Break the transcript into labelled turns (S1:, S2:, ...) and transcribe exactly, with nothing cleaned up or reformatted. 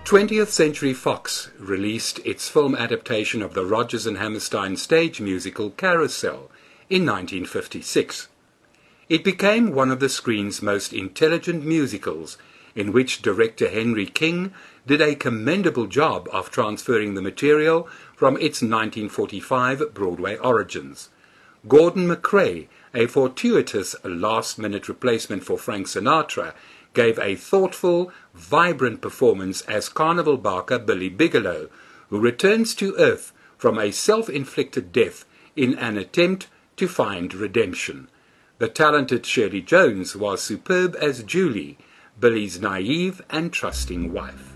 S1: twentieth Century Fox released its film adaptation of the Rodgers and Hammerstein stage musical Carousel in nineteen fifty-six. It became one of the screen's most intelligent musicals, in which director Henry King did a commendable job of transferring the material from its nineteen forty-five Broadway origins. Gordon MacRae, a fortuitous last-minute replacement for Frank Sinatra, gave a thoughtful, vibrant performance as Carnival barker Billy Bigelow, who returns to Earth from a self-inflicted death in an attempt to find redemption. The talented Shirley Jones was superb as Julie, Billy's naive and trusting wife.